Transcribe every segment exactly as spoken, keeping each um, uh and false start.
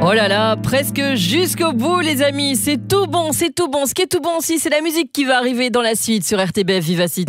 Oh là là, presque jusqu'au bout les amis, c'est tout bon, c'est tout bon. Ce qui est tout bon aussi, c'est la musique qui va arriver dans la suite sur R T B F Vivacité.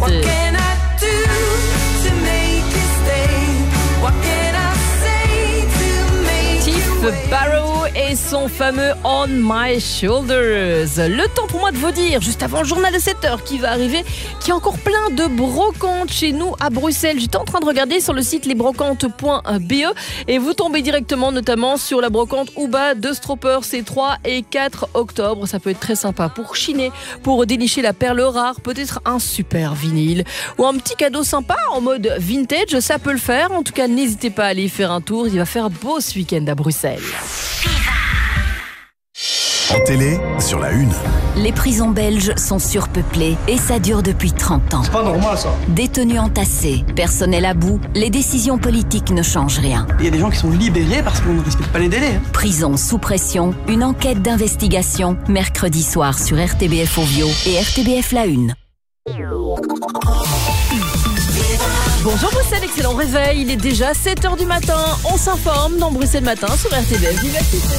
Tiff Barrow et son fameux On My Shoulders. Le temps pour moi de vous dire, juste avant le journal de sept heures qui va arriver, qu'il y a encore plein de brocantes chez nous à Bruxelles. J'étais en train de regarder sur le site lesbrocantes point b e et vous tombez directement notamment sur la brocante Ouba de Stropper, c'est trois et quatre octobre. Ça peut être très sympa pour chiner, pour dénicher la perle rare, peut-être un super vinyle ou un petit cadeau sympa en mode vintage, ça peut le faire. En tout cas, n'hésitez pas à aller y faire un tour, il va faire beau ce week-end à Bruxelles. En télé, sur la une. Les prisons belges sont surpeuplées et ça dure depuis trente ans. C'est pas normal ça. Détenus entassés, personnel à bout, les décisions politiques ne changent rien. Il y a des gens qui sont libérés parce qu'on ne respecte pas les délais. Hein. Prison sous pression, une enquête d'investigation, mercredi soir sur R T B F Ovio et R T B F La Une. Bonjour Bruxelles, excellent réveil, il est déjà sept heures du matin, on s'informe dans Bruxelles Matin sur R T B F Vivacité.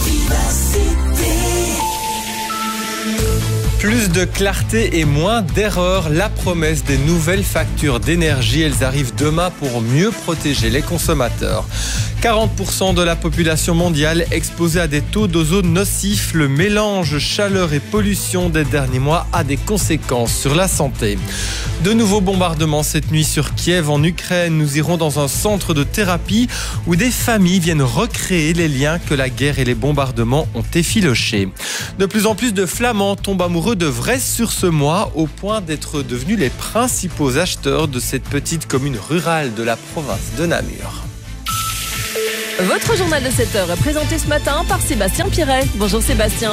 Plus de clarté et moins d'erreurs, la promesse des nouvelles factures d'énergie, elles arrivent demain pour mieux protéger les consommateurs. quarante pour cent de la population mondiale exposée à des taux d'ozone nocifs. Le mélange chaleur et pollution des derniers mois a des conséquences sur la santé. De nouveaux bombardements cette nuit sur Kiev en Ukraine. Nous irons dans un centre de thérapie où des familles viennent recréer les liens que la guerre et les bombardements ont effilochés. De plus en plus de Flamands tombent amoureux de Vresse sur ce mois au point d'être devenus les principaux acheteurs de cette petite commune rurale de la province de Namur. Votre journal de sept heures est présenté ce matin par Sébastien Piret. Bonjour Sébastien.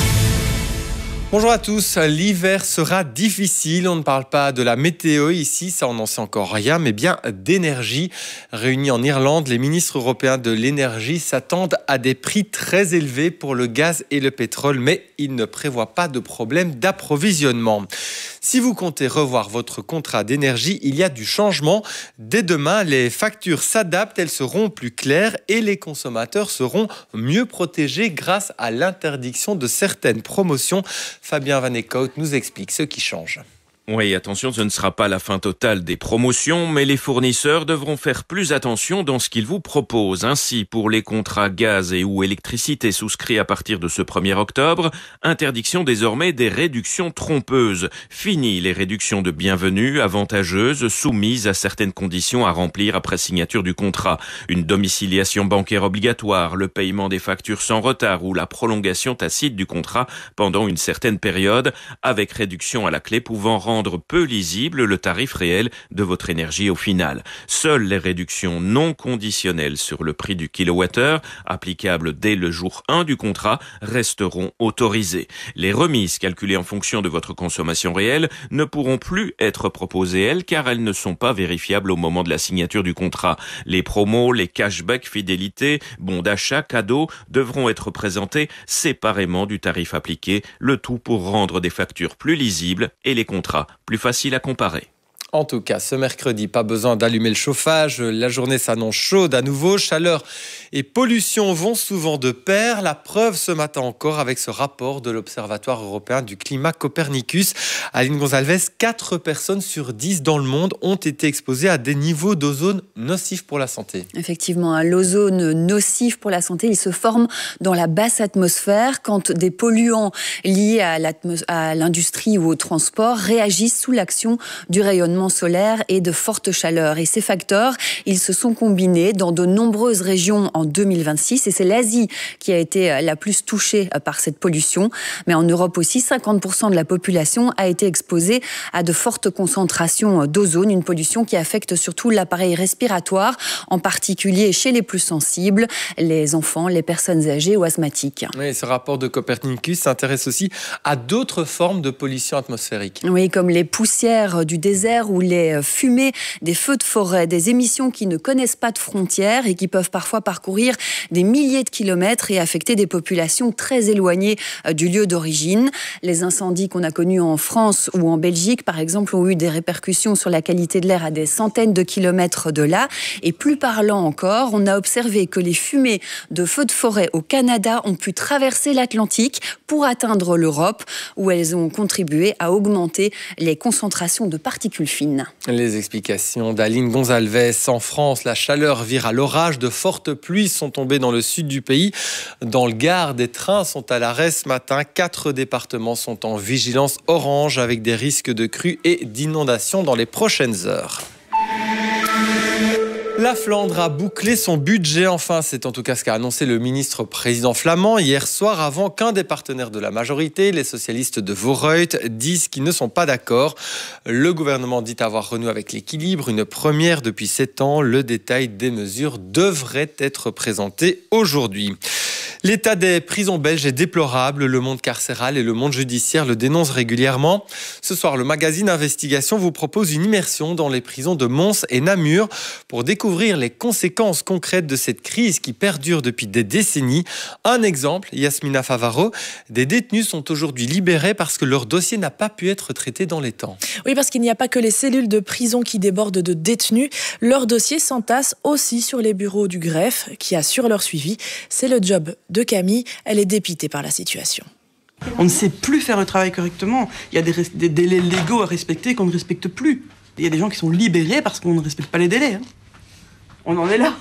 Bonjour à tous, l'hiver sera difficile, on ne parle pas de la météo ici, ça on n'en sait encore rien, mais bien d'énergie. Réunis en Irlande, les ministres européens de l'énergie s'attendent à des prix très élevés pour le gaz et le pétrole, mais ils ne prévoient pas de problème d'approvisionnement. Si vous comptez revoir votre contrat d'énergie, il y a du changement. Dès demain, les factures s'adaptent, elles seront plus claires et les consommateurs seront mieux protégés grâce à l'interdiction de certaines promotions. Fabien Van Eekhout nous explique ce qui change. Oui, attention, ce ne sera pas la fin totale des promotions, mais les fournisseurs devront faire plus attention dans ce qu'ils vous proposent. Ainsi, pour les contrats gaz et ou électricité souscrits à partir de ce premier octobre, interdiction désormais des réductions trompeuses. Fini les réductions de bienvenue avantageuses soumises à certaines conditions à remplir après signature du contrat. Une domiciliation bancaire obligatoire, le paiement des factures sans retard ou la prolongation tacite du contrat pendant une certaine période, avec réduction à la clé pouvant rendre peu lisible le tarif réel de votre énergie au final. Seules les réductions non conditionnelles sur le prix du kilowattheure, applicables dès le jour un du contrat, resteront autorisées. Les remises calculées en fonction de votre consommation réelle ne pourront plus être proposées, elles, car elles ne sont pas vérifiables au moment de la signature du contrat. Les promos, les cashbacks fidélité, bons d'achat, cadeaux devront être présentés séparément du tarif appliqué, le tout pour rendre des factures plus lisibles et les contrats plus facile à comparer. En tout cas, ce mercredi, pas besoin d'allumer le chauffage. La journée s'annonce chaude à nouveau. Chaleur et pollution vont souvent de pair. La preuve ce matin encore avec ce rapport de l'Observatoire européen du climat Copernicus. Aline Gonzalez, quatre personnes sur dix dans le monde ont été exposées à des niveaux d'ozone nocifs pour la santé. Effectivement, l'ozone nocif pour la santé, il se forme dans la basse atmosphère quand des polluants liés à, à l'industrie ou au transport réagissent sous l'action du rayonnement solaire et de fortes chaleurs. Et ces facteurs, ils se sont combinés dans de nombreuses régions en deux mille vingt-six et c'est l'Asie qui a été la plus touchée par cette pollution. Mais en Europe aussi, cinquante pour cent de la population a été exposée à de fortes concentrations d'ozone, une pollution qui affecte surtout l'appareil respiratoire, en particulier chez les plus sensibles, les enfants, les personnes âgées ou asthmatiques. Oui, ce rapport de Copernicus s'intéresse aussi à d'autres formes de pollution atmosphérique. Oui, comme les poussières du désert l'ère où les fumées des feux de forêt, des émissions qui ne connaissent pas de frontières et qui peuvent parfois parcourir des milliers de kilomètres et affecter des populations très éloignées du lieu d'origine. Les incendies qu'on a connus en France ou en Belgique, par exemple, ont eu des répercussions sur la qualité de l'air à des centaines de kilomètres de là. Et plus parlant encore, on a observé que les fumées de feux de forêt au Canada ont pu traverser l'Atlantique pour atteindre l'Europe, où elles ont contribué à augmenter les concentrations de particules fines. Les explications d'Aline Gonzalez. En France, la chaleur vire à l'orage. De fortes pluies sont tombées dans le sud du pays. Dans le Gard, des trains sont à l'arrêt ce matin. Quatre départements sont en vigilance orange avec des risques de crues et d'inondations dans les prochaines heures. La Flandre a bouclé son budget. Enfin, c'est en tout cas ce qu'a annoncé le ministre président flamand hier soir, avant qu'un des partenaires de la majorité, les socialistes de Voorhout, disent qu'ils ne sont pas d'accord. Le gouvernement dit avoir renoué avec l'équilibre, une première depuis sept ans. Le détail des mesures devrait être présenté aujourd'hui. L'état des prisons belges est déplorable. Le monde carcéral et le monde judiciaire le dénoncent régulièrement. Ce soir, le magazine Investigation vous propose une immersion dans les prisons de Mons et Namur pour découvrir les conséquences concrètes de cette crise qui perdure depuis des décennies. Un exemple, Yasmina Favaro, des détenus sont aujourd'hui libérés parce que leur dossier n'a pas pu être traité dans les temps. Oui, parce qu'il n'y a pas que les cellules de prison qui débordent de détenus. Leurs dossiers s'entassent aussi sur les bureaux du greffe qui assure leur suivi. C'est le job de Camille. Elle est dépitée par la situation. On ne sait plus faire le travail correctement. Il y a des, des délais légaux à respecter qu'on ne respecte plus. Il y a des gens qui sont libérés parce qu'on ne respecte pas les délais. Hein. On en est là.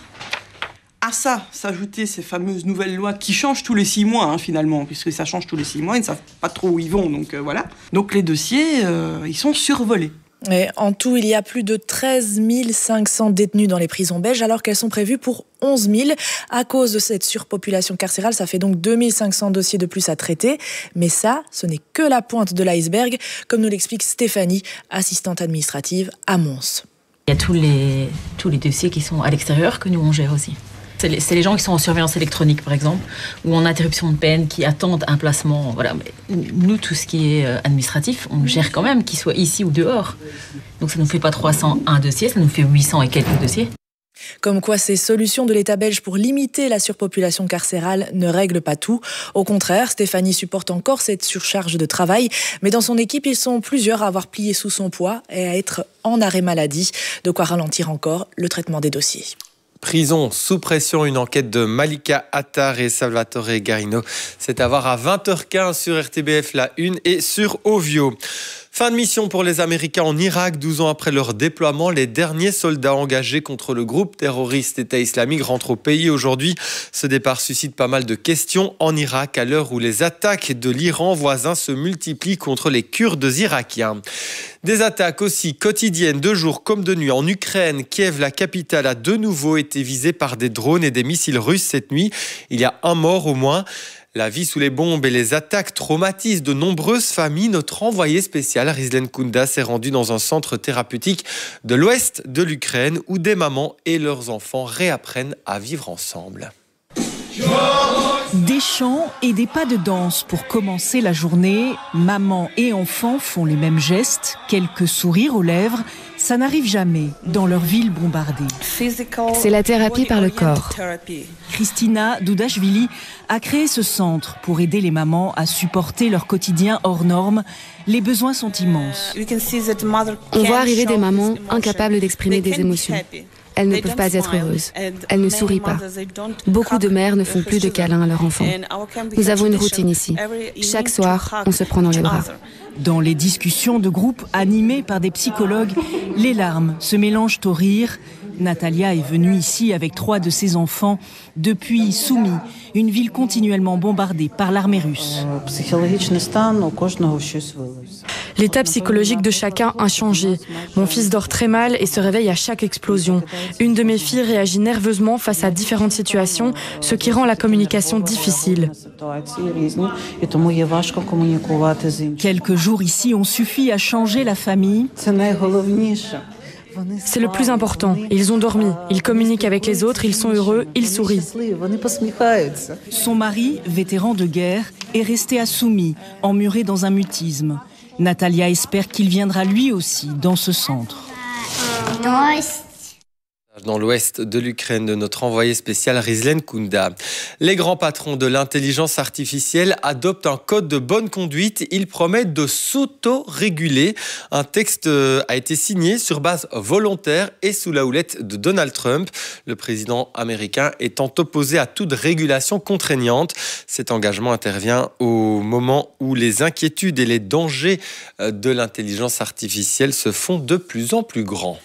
À ça, s'ajouter ces fameuses nouvelles lois qui changent tous les six mois, hein, finalement, puisque ça change tous les six mois, ils ne savent pas trop où ils vont, donc euh, voilà. Donc les dossiers, euh, ils sont survolés. Et en tout, il y a plus de treize mille cinq cents détenus dans les prisons belges, alors qu'elles sont prévues pour onze mille. À cause de cette surpopulation carcérale, ça fait donc deux mille cinq cents dossiers de plus à traiter. Mais ça, ce n'est que la pointe de l'iceberg, comme nous l'explique Stéphanie, assistante administrative à Mons. Il y a tous les, tous les dossiers qui sont à l'extérieur que nous on gère aussi. C'est les, c'est les gens qui sont en surveillance électronique, par exemple, ou en interruption de peine, qui attendent un placement. Voilà. Mais nous, tout ce qui est administratif, on le gère quand même, qu'il soit ici ou dehors. Donc ça ne nous fait pas trois cent un dossiers, ça nous fait huit cents et quelques dossiers. Comme quoi ces solutions de l'État belge pour limiter la surpopulation carcérale ne règlent pas tout. Au contraire, Stéphanie supporte encore cette surcharge de travail, mais dans son équipe, ils sont plusieurs à avoir plié sous son poids et à être en arrêt maladie, de quoi ralentir encore le traitement des dossiers. Prison sous pression, une enquête de Malika Attar et Salvatore Garino. C'est à voir à vingt heures quinze sur R T B F La Une et sur Ovio. Fin de mission pour les Américains en Irak. douze ans après leur déploiement, les derniers soldats engagés contre le groupe terroriste État islamique rentrent au pays aujourd'hui. Ce départ suscite pas mal de questions en Irak à l'heure où les attaques de l'Iran voisin se multiplient contre les Kurdes irakiens. Des attaques aussi quotidiennes de jour comme de nuit en Ukraine. Kiev, la capitale, a de nouveau été visée par des drones et des missiles russes cette nuit. Il y a un mort au moins. La vie sous les bombes et les attaques traumatisent de nombreuses familles. Notre envoyé spécial, Rizlen Kounda, s'est rendu dans un centre thérapeutique de l'ouest de l'Ukraine où des mamans et leurs enfants réapprennent à vivre ensemble. Des chants et des pas de danse pour commencer la journée. Maman et enfants font les mêmes gestes, quelques sourires aux lèvres. Ça n'arrive jamais dans leur ville bombardée. C'est la thérapie par le corps. Kristina Doudashvili a créé ce centre pour aider les mamans à supporter leur quotidien hors norme. Les besoins sont immenses. On voit arriver des mamans incapables d'exprimer des émotions. Elles ne peuvent pas être heureuses. Elles ne sourient pas. Beaucoup de mères ne font plus de câlins à leurs enfants. Nous avons une routine ici. Chaque soir, on se prend dans les bras. Dans les discussions de groupe animées par des psychologues, les larmes se mélangent au rire. Natalia est venue ici avec trois de ses enfants depuis Soumy, une ville continuellement bombardée par l'armée russe. L'état psychologique de chacun a changé. Mon fils dort très mal et se réveille à chaque explosion. Une de mes filles réagit nerveusement face à différentes situations, ce qui rend la communication difficile. Quelques jours ici ont suffi à changer la famille. C'est le plus important. Ils ont dormi, ils communiquent avec les autres, ils sont heureux, ils sourient. Son mari, vétéran de guerre, est resté à Soumy, emmuré dans un mutisme. Natalia espère qu'il viendra lui aussi dans ce centre. Dans l'ouest de l'Ukraine, de notre envoyé spécial Rizlen Kunda. Les grands patrons de l'intelligence artificielle adoptent un code de bonne conduite. Ils promettent de s'auto-réguler. Un texte a été signé sur base volontaire et sous la houlette de Donald Trump, le président américain étant opposé à toute régulation contraignante. Cet engagement intervient au moment où les inquiétudes et les dangers de l'intelligence artificielle se font de plus en plus grands.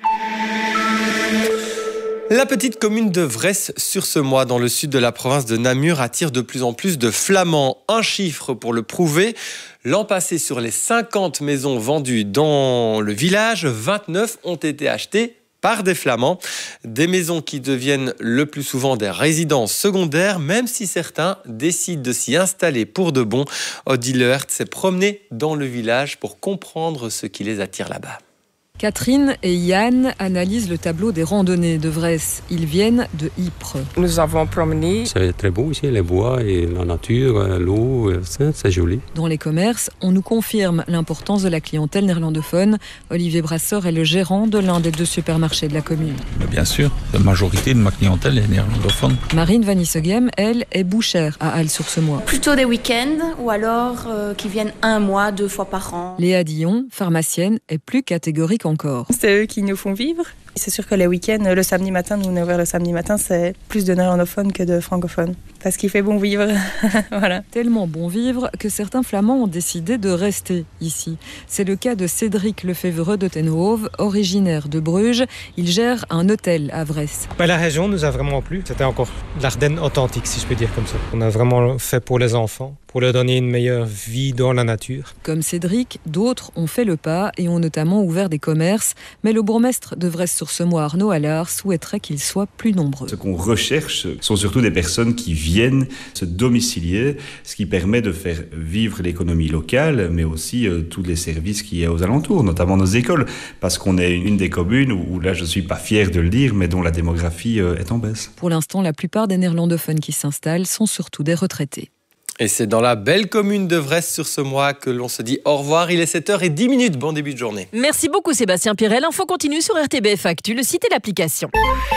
La petite commune de Vresse-sur-Semois, dans le sud de la province de Namur, attire de plus en plus de Flamands. Un chiffre pour le prouver. L'an passé, sur les cinquante maisons vendues dans le village, vingt-neuf ont été achetées par des Flamands. Des maisons qui deviennent le plus souvent des résidences secondaires, même si certains décident de s'y installer pour de bon. Odile Lehert s'est promenée dans le village pour comprendre ce qui les attire là-bas. Catherine et Yann analysent le tableau des randonnées de Vresse. Ils viennent de Ypres. Nous avons promené. C'est très beau ici, les bois et la nature, l'eau, c'est joli. Dans les commerces, on nous confirme l'importance de la clientèle néerlandophone. Olivier Brasseur est le gérant de l'un des deux supermarchés de la commune. Bien sûr, la majorité de ma clientèle est néerlandophone. Marine Van Issegem, elle, est bouchère à Halle-sur-Semois. Plutôt des week-ends ou alors euh, qui viennent un mois, deux fois par an. Léa Dillon, pharmacienne, est plus catégorique encore. C'est eux qui nous font vivre. C'est sûr que les week-ends, le samedi matin, nous on est ouvert le samedi matin, c'est plus de néerlandophones que de francophones. Parce qu'il fait bon vivre. Voilà. Tellement bon vivre que certains Flamands ont décidé de rester ici. C'est le cas de Cédric Lefévreux de Tenhove, originaire de Bruges. Il gère un hôtel à Vresse. Bah, la région nous a vraiment plu. C'était encore l'Ardenne authentique, si je peux dire comme ça. On a vraiment fait pour les enfants, pour leur donner une meilleure vie dans la nature. Comme Cédric, d'autres ont fait le pas et ont notamment ouvert des commerces. Mais le bourgmestre de Vresse-sur-Semois, Arnaud Allard, souhaiterait qu'ils soient plus nombreux. Ce qu'on recherche sont surtout des personnes qui viennent se domicilier, ce qui permet de faire vivre l'économie locale, mais aussi euh, tous les services qu'il y a aux alentours, notamment nos écoles, parce qu'on est une des communes où, où là je ne suis pas fier de le dire, mais dont la démographie euh, est en baisse. Pour l'instant, la plupart des néerlandophones qui s'installent sont surtout des retraités. Et c'est dans la belle commune de Vresse-sur-Semois que l'on se dit au revoir. Il est sept heures dix. Bon début de journée. Merci beaucoup Sébastien Pirel. L'info continue sur R T B F Actu, le site et l'application.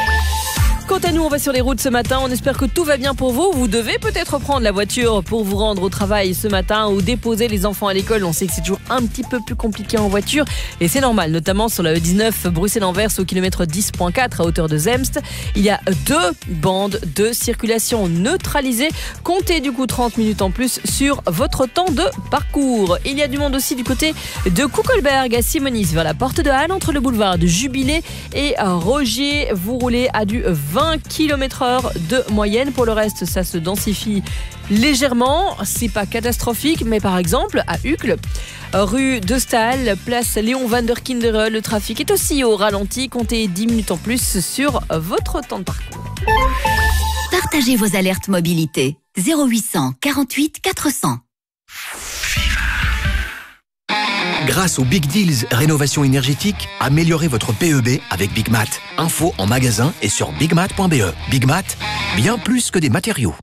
Quant à nous, on va sur les routes ce matin. On espère que tout va bien pour vous. Vous devez peut-être prendre la voiture pour vous rendre au travail ce matin ou déposer les enfants à l'école. On sait que c'est toujours un petit peu plus compliqué en voiture et c'est normal, notamment sur la E dix-neuf Bruxelles-Anvers au kilomètre dix virgule quatre à hauteur de Zemst. Il y a deux bandes de circulation neutralisées. Comptez du coup trente minutes en plus sur votre temps de parcours. Il y a du monde aussi du côté de Kuckelberg à Simonis vers la porte de Halle entre le boulevard de Jubilé et Rogier. Vous roulez à du vingt kilomètres heure de moyenne. Pour le reste, ça se densifie légèrement. C'est pas catastrophique, mais par exemple, à Uccle, rue de Stahl, place Léon van der Kinderen, le trafic est aussi au ralenti. Comptez dix minutes en plus sur votre temps de parcours. Partagez vos alertes mobilité. zéro huit cent quarante-huit quatre cents. Grâce aux Big Deals Rénovation énergétique, améliorez votre P E B avec Big Mat. Info en magasin et sur bigmat point b e. Big Mat, bien plus que des matériaux.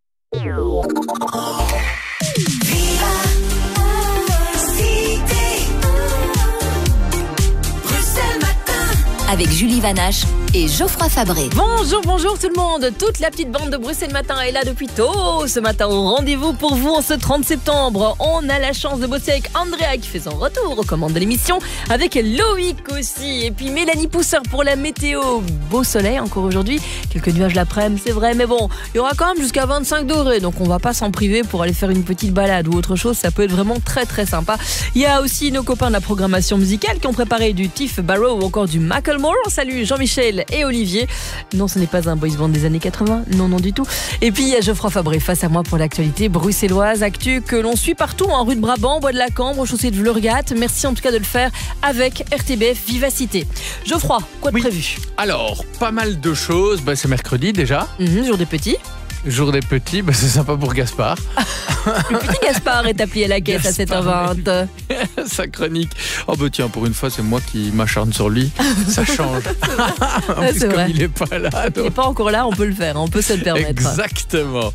Avec Julie Vanache et Geoffroy Fabré. Bonjour, bonjour tout le monde. Toute la petite bande de Bruxelles Matin est là depuis tôt ce matin au rendez-vous pour vous en ce trente septembre. On a la chance de bosser avec Andrea qui fait son retour aux commandes de l'émission, avec Loïc aussi, et puis Mélanie Pousseur pour la météo. Beau soleil encore aujourd'hui, quelques nuages l'après-midi, c'est vrai, mais bon, il y aura quand même jusqu'à vingt-cinq degrés, donc on va pas s'en priver pour aller faire une petite balade ou autre chose, ça peut être vraiment très très sympa. Il y a aussi nos copains de la programmation musicale qui ont préparé du Tiff Barrow ou encore du Macklemore. Salut Jean-Michel et Olivier. Non, ce n'est pas un boys band des années quatre-vingts, non, non du tout. Et puis il y a Geoffroy Fabré face à moi pour l'actualité bruxelloise, actu que l'on suit partout, en rue de Brabant, Bois de la Cambre, chaussée de Vleurgat. Merci en tout cas de le faire avec R T B F Vivacité. Geoffroy, quoi de oui. prévu? Alors, pas mal de choses. Bah, c'est mercredi déjà. Mmh, jour des petits. Jour des petits, bah c'est sympa pour Gaspard. Le petit Gaspard est appelé à la caisse Gaspard, à sept heures vingt. Sa chronique. Oh bah tiens, pour une fois, c'est moi qui m'acharne sur lui. Ça change. Ouais, c'est comme vrai. il n'est pas là. Donc... Il n'est pas encore là, on peut le faire, on peut se le permettre. Exactement.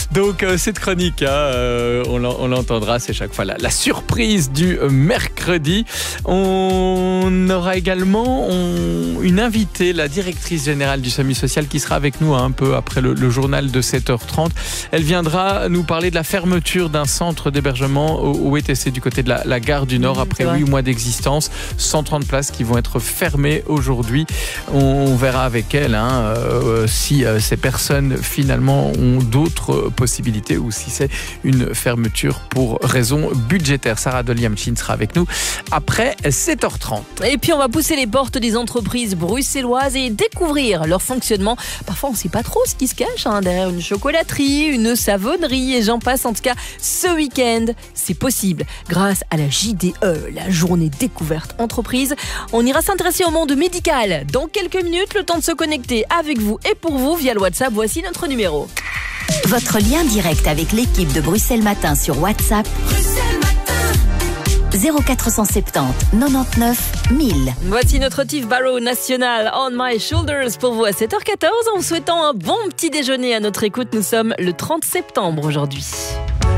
Donc euh, cette chronique, hein, euh, on, l'en, on l'entendra, c'est chaque fois la, la surprise du mercredi. On aura également on, une invitée, la directrice générale du SAMU social, qui sera avec nous hein, un peu après le, le journal de sept heures trente. Elle viendra nous parler de la fermeture d'un centre d'hébergement au, au E T C du côté de la, la gare du Nord, mmh, après huit mois d'existence. cent trente places qui vont être fermées aujourd'hui. On, on verra avec elle hein, euh, si euh, ces personnes finalement ont d'autres possibilités ou si c'est une fermeture pour raison budgétaire. Sarah Doliamchin sera avec nous après sept heures trente. Et puis on va pousser les portes des entreprises bruxelloises et découvrir leur fonctionnement. Parfois on ne sait pas trop ce qui se cache hein, derrière une chocolaterie, une savonnerie et j'en passe. En tout cas, ce week-end, c'est possible grâce à la J D E, la journée découverte entreprise. On ira s'intéresser au monde médical dans quelques minutes. Le temps de se connecter avec vous et pour vous via le WhatsApp. Voici notre numéro. Votre lien direct avec l'équipe de Bruxelles Matin sur WhatsApp. Bruxelles Matin. zéro quatre cent soixante-dix quatre-vingt-dix-neuf mille. Voici notre Tiff Barrow national On My Shoulders pour vous à sept heures quatorze en vous souhaitant un bon petit déjeuner à notre écoute. Nous sommes le trente septembre aujourd'hui.